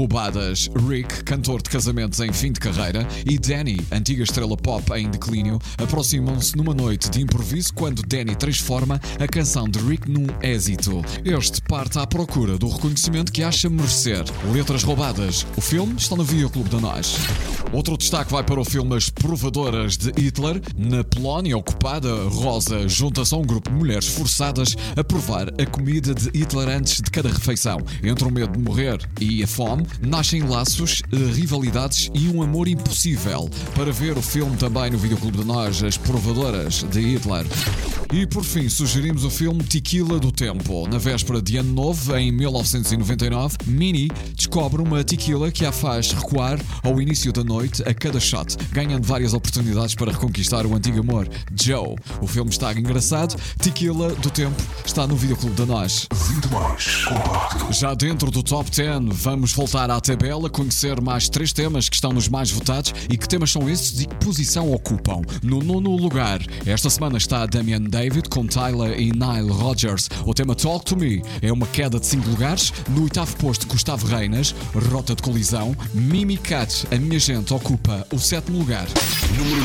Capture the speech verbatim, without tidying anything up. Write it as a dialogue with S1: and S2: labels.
S1: roubadas. Rick, cantor de casamentos em fim de carreira, e Danny, antiga estrela pop em declínio, aproximam-se numa noite de improviso quando Danny transforma a canção de Rick num êxito. Este parte à procura do reconhecimento que acha merecer. Letras roubadas. O filme está no Videoclube da Nós. Outro destaque vai para o filme As Provadoras de Hitler. Na Polónia ocupada, Rosa junta-se a um grupo de mulheres forçadas a provar a comida de Hitler antes de cada refeição. Entre o medo de morrer e a fome, nascem laços, rivalidades e um amor impossível. Para ver o filme também no Videoclube de Nós, As Provadoras de Hitler. E por fim, sugerimos o filme Tequila do Tempo. Na véspera de Ano Novo, em mil novecentos e noventa e nove, Minnie descobre uma tequila que a faz recuar ao início da noite a cada shot, ganhando várias oportunidades para reconquistar o antigo amor, Joe. O filme está engraçado. Tequila do Tempo está no Videoclube da Nós.
S2: vinte mais compacto.
S1: Já dentro do Top dez, vamos voltar à tabela, conhecer mais três temas que estão nos mais votados e que temas são esses e que posição ocupam. No nono lugar, esta semana está Damian David com Tyler e Nile Rodgers. O tema Talk to Me é uma queda de cinco lugares. No oitavo posto, Gustavo Reinas, Rota de Colisão. Mimi Cat, A Minha Gente, ocupa o sétimo lugar.
S2: Número